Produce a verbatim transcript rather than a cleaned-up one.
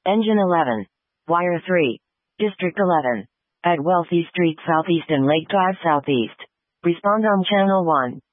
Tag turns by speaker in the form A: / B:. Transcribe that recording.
A: Engine eleven. Wire three. District eleven. At Wealthy Street Southeast and Lake Drive Southeast. Respond on Channel one.